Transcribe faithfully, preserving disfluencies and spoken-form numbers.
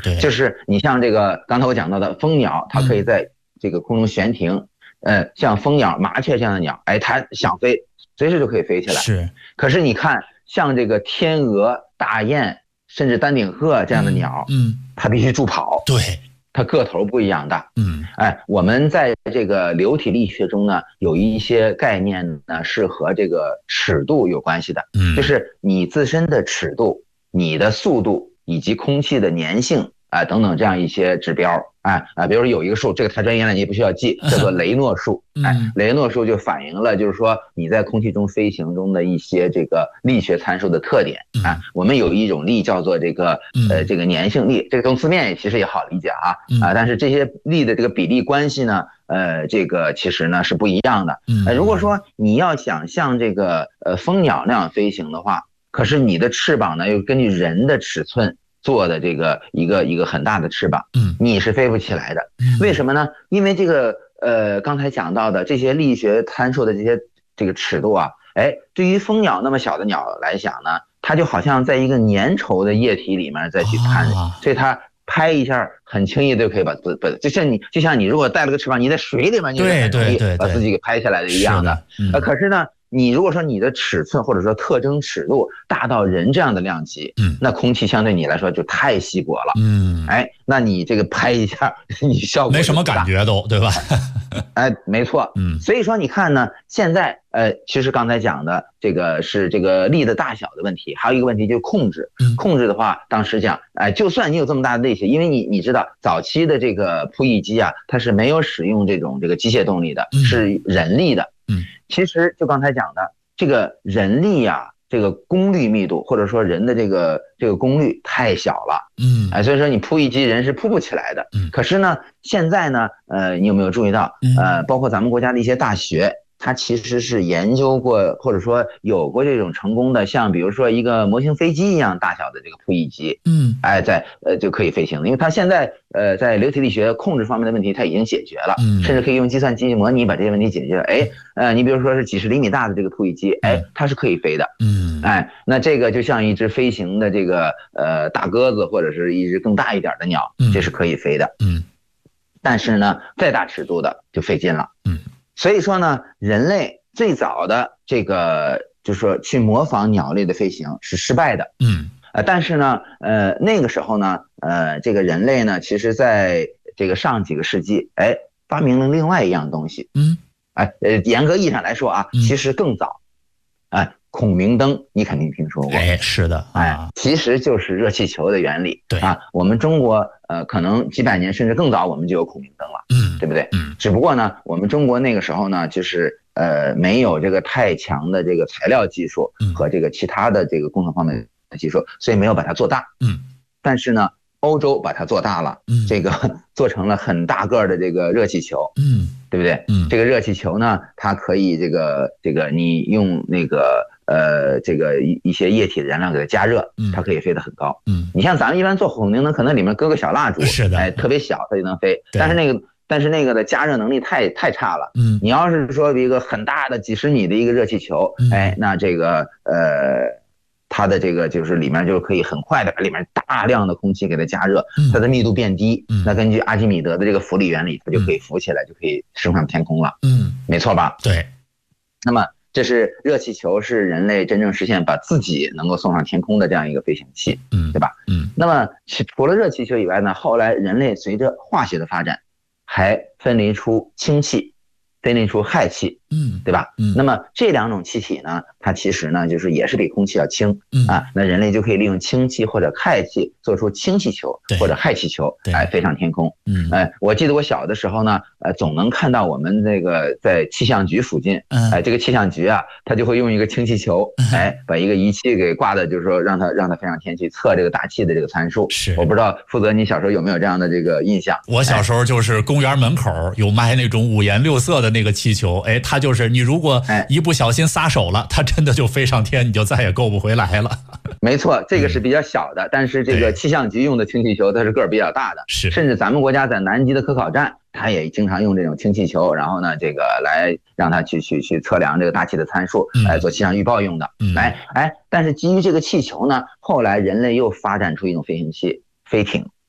对， 就是你像这个刚才我讲到的蜂鸟，它可以在这个空中悬停，嗯、呃，像蜂鸟、麻雀这样的鸟，哎，它想飞，随时就可以飞起来。 是。 可是你看，像这个天鹅、大雁，甚至丹顶鹤这样的鸟， 嗯，嗯它必须助跑。 对。 它个头不一样大， 嗯， 哎，我们在这个流体力学中呢，有一些概念呢是和这个尺度有关系的， 嗯， 就是你自身的尺度、你的速度以及空气的粘性啊等等这样一些指标，哎啊，比如说有一个数，这个太专业了，你也不需要记，叫做雷诺数，哎，雷诺数就反映了就是说你在空气中飞行中的一些这个力学参数的特点啊。我们有一种力叫做这个呃这个粘性力，这个从字面也其实也好理解啊啊，但是这些力的这个比例关系呢，呃，这个其实呢是不一样的。呃，如果说你要想像这个呃蜂鸟那样飞行的话，可是你的翅膀呢又根据人的尺寸做的这个一个一个很大的翅膀， 嗯， 你是飞不起来的。为什么呢？因为这个呃刚才讲到的这些力学参数的这些这个尺度啊，哎，对于蜂鸟那么小的鸟来讲呢，它就好像在一个粘稠的液体里面再去看， 啊、 所以它拍一下很轻易就可以把自把就像你就像你如果带了个翅膀，你在水里面你很容易把自己给拍下来的一样的。呃，可是呢，你如果说你的尺寸或者说特征尺度大到人这样的量级，嗯，那空气相对你来说就太稀薄了，嗯，哎，那你这个拍一下，你效果没什么感觉都，对吧？ 哎，没错，嗯，所以说你看呢，现在呃，其实刚才讲的这个是这个力的大小的问题，还有一个问题就是控制，嗯，控制的话，当时讲，哎，就算你有这么大的力气，因为你你知道早期的这个扑翼机啊，它是没有使用这种这个机械动力的，嗯，是人力的。嗯，其实就刚才讲的这个人力啊，这个功率密度或者说人的这个这个功率太小了，嗯，哎，所以说你扑一击人是扑不起来的。嗯，可是呢，现在呢，呃，你有没有注意到，呃，包括咱们国家的一些大学，它其实是研究过或者说有过这种成功的，像比如说一个模型飞机一样大小的这个扑翼机，嗯，哎，在呃就可以飞行，因为它现在呃在流体力学控制方面的问题它已经解决了，嗯，甚至可以用计算机模拟把这些问题解决了。哎，呃，你比如说是几十厘米大的这个扑翼机，哎，它是可以飞的，嗯，哎，那这个就像一只飞行的这个呃大鸽子或者是一只更大一点的鸟，这是可以飞的，嗯，但是呢，再大尺度的就费劲了，嗯。所以说呢，人类最早的这个就是说去模仿鸟类的飞行是失败的，嗯，呃，但是呢，呃，那个时候呢，呃，这个人类呢，其实在这个上几个世纪，哎，发明了另外一样东西，嗯，哎，呃，严格意义上来说啊，其实更早，哎，孔明灯你肯定听说过， 哎，是的，啊、 哎，其实就是热气球的原理， 对啊，我们中国呃可能几百年甚至更早我们就有孔明灯了，嗯，对不对？嗯，只不过呢，我们中国那个时候呢，就是呃没有这个太强的这个材料技术和这个其他的这个工程方面的技术，所以没有把它做大，嗯，但是呢，欧洲把它做大了，嗯，这个做成了很大个的这个热气球，嗯，对不对？嗯，这个热气球呢，它可以这个这个你用那个。呃，这个一一些液体的燃料给它加热，它可以飞得很高。嗯，你像咱们一般做孔明灯，可能里面搁个小蜡烛， 是的， 哎，特别小，它就能飞。但是那个，但是那个的加热能力太太差了。嗯，你要是说一个很大的几十米的一个热气球，嗯、哎，那这个呃，它的这个就是里面就可以很快的把里面大量的空气给它加热，嗯、它的密度变低。嗯，那根据阿基米德的这个浮力原理，它就可以浮起来，嗯、就可以升上天空了。嗯，没错吧？ 对。 那么。这是热气球，是人类真正实现把自己能够送上天空的这样一个飞行器，嗯，对吧？嗯。那么除了热气球以外呢，后来人类随着化学的发展，还分离出氢气，分离出氦气，嗯，对吧？嗯。那么这两种气体呢，它其实呢就是也是比空气要轻，嗯啊，那人类就可以利用氢气或者氦气做出氢气球或者氦气球，哎，飞上天空。嗯，哎，我记得我小的时候呢，呃，总能看到我们这个在气象局附近，哎，这个气象局啊，它就会用一个氢气球，哎，把一个仪器给挂的，就是说让它让它飞上天去测这个大气的这个参数。 是， 我不知道负责你小时候有没有这样的这个印象？ 我小时候就是公园门口有卖那种五颜六色的那个气球，哎，它就是你如果一不小心撒手了，它真的就飞上天，你就再也够不回来了。 没错，这个是比较小的，嗯、但是这个气象局用的氢气球它是个儿比较大的， 是， 甚至咱们国家在南极的科考站，它也经常用这种氢气球，然后呢，这个来让它去去去测量这个大气的参数，来做气象预报用的。嗯，来，哎，但是基于这个气球呢，后来人类又发展出一种飞行器，飞艇。